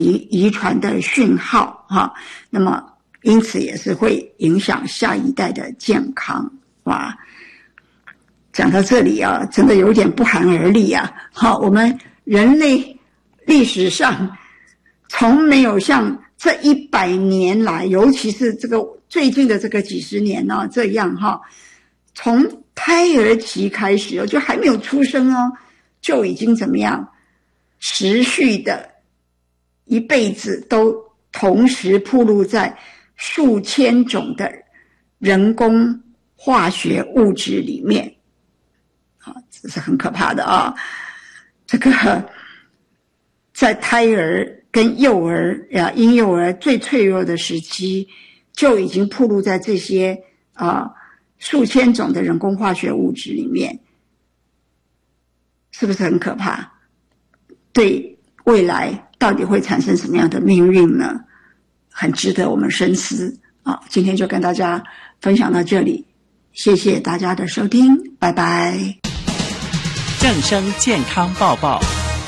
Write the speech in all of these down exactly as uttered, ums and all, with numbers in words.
遗遗传的讯号哈，那么因此也是会影响下一代的健康。哇，讲到这里啊，真的有点不寒而栗啊。好，我们人类历史上从没有像这一百年来，尤其是这个最近的这个几十年呢、啊，这样哈，从胎儿期开始，就还没有出生哦，就已经怎么样，持续的一辈子都同时暴露在数千种的人工化学物质里面，啊，这是很可怕的啊！这个在胎儿跟幼儿啊，婴幼儿最脆弱的时期，就已经暴露在这些啊数千种的人工化学物质里面，是不是很可怕？对未来到底会产生什么样的命运呢？很值得我们深思啊！今天就跟大家分享到这里，谢谢大家的收听，拜拜。 正声健康报报。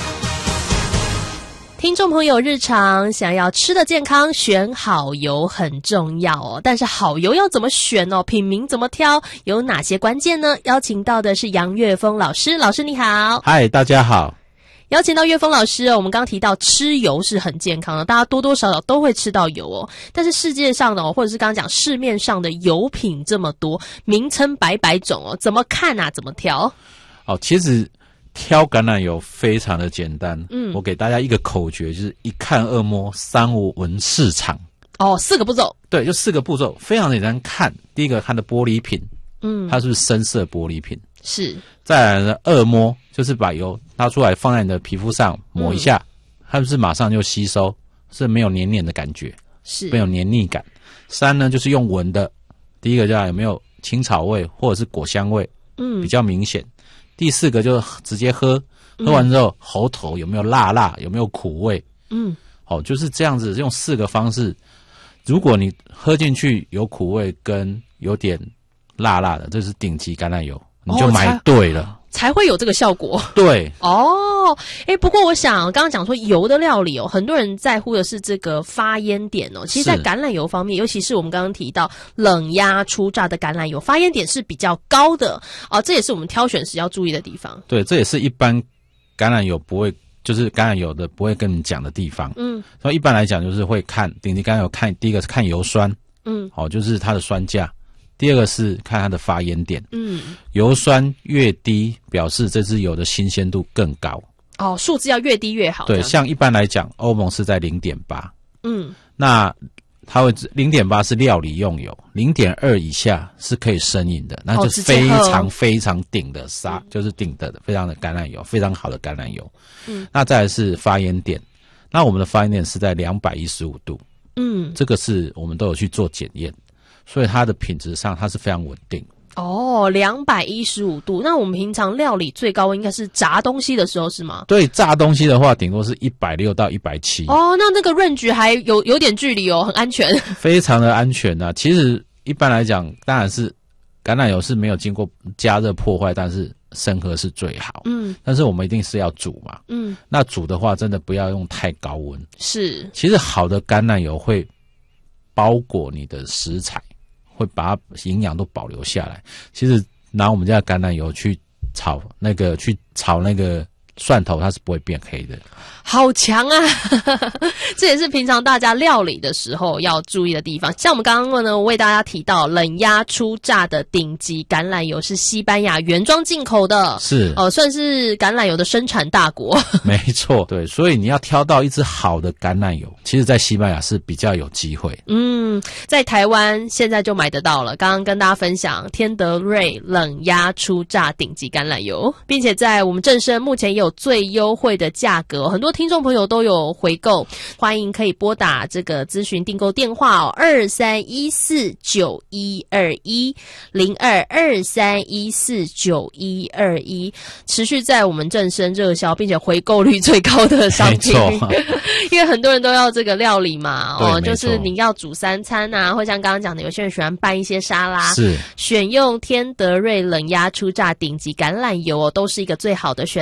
听众朋友，日常想要吃的健康，选好油很重要哦。但是好油要怎么选哦？品名怎么挑？有哪些关键呢？邀请到的是杨岳峰老师，老师你好。 嗨，大家好。 邀请到岳峰老师，我们刚刚提到吃油是很健康的，大家多多少少都会吃到油哦。但是世界上的哦，或者是刚刚讲市面上的油品这么多，名称百百种哦，怎么看啊？怎么挑？ 哦，其实挑橄榄油非常的简单。 嗯， 我给大家一个口诀，就是一看二摸三五闻市场。 哦，四个步骤。对， 就四个步骤，非常简单看。第一个看的玻璃瓶， 嗯， 它是不是深色玻璃瓶？ 是。 再来呢，二摸就是把油拿出来放在你的皮肤上抹一下，嗯、它是不是马上就吸收，是没有黏黏的感觉， 是没有黏腻感。三呢就是用闻的，第一个叫有没有青草味或者是果香味，嗯，比较明显。第四个就直接喝，喝完之后、嗯、喉头有没有辣辣，有没有苦味，嗯，好、哦，就是这样子用四个方式。如果你喝进去有苦味跟有点辣辣的，这是顶级橄榄油，你就买对了。 哦，才会有这个效果。 对哦，诶，不过我想刚刚讲说油的料理哦，很多人在乎的是这个发烟点哦。其实在橄榄油方面，尤其是我们刚刚提到冷压初榨的橄榄油，发烟点是比较高的哦，这也是我们挑选时要注意的地方。 对，这也是一般橄榄油不会，就是橄榄油的不会跟你讲的地方。嗯，所以一般来讲就是会看顶级橄榄油，看第一个是看油酸，嗯，好、哦，就是它的酸价。第二个是看它的发烟点，嗯，油酸越低，表示这支油的新鲜度更高。 哦，数字要越低越好。 对，像一般来讲，欧盟是在 零点八， 嗯，那它会 零点八 是料理用油， 零点二 以下是可以生饮的，那就是非常非常顶的沙、哦，就是顶的非常的橄榄油，非常好的橄榄油。嗯，那再来是发烟点，那我们的发烟点是在两百一十五度，嗯，这个是我们都有去做检验。所以它的品质上它是非常稳定。 哦，两百一十五度，那我们平常料理最高温应该是炸东西的时候是吗？ 对，炸东西的话顶多是一百六到一百七。 哦，那那个range还有有点距离哦，很安全。 非常的安全啊。其实一般来讲，当然是橄榄油是没有经过加热破坏，但是生喝是最好。嗯，但是我们一定是要煮嘛。嗯，那煮的话真的不要用太高温。 是， 其实好的橄榄油会包裹你的食材，会把它营养都保留下来。其实拿我们家的橄榄油去炒那个去炒那个蒜头，它是不会变黑的。 好强啊！这也是平常大家料理的时候要注意的地方。像我们刚刚呢，我为大家提到冷压初榨的顶级橄榄油是西班牙原装进口的， 是呃，算是橄榄油的生产大国。 没错，对，所以你要挑到一支好的橄榄油，其实在西班牙是比较有机会。 嗯，在台湾现在就买得到了。刚刚跟大家分享天德瑞冷压初榨顶级橄榄油，并且在我们正声目前也有最优惠的价格，很多听众朋友都有回购，欢迎可以拨打这个咨询订购电话哦，二三一四九一二一零二二三一四九一二一，持续在我们正声热销，并且回购率最高的商品。因为很多人都要这个料理嘛，哦，就是你要煮三餐啊，或像刚刚讲的，有些人喜欢拌一些沙拉， 是选用天德瑞冷压初榨顶级橄榄油哦，都是一个最好的选择。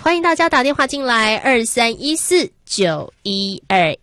欢迎大家打电话进来，二三一四九一二。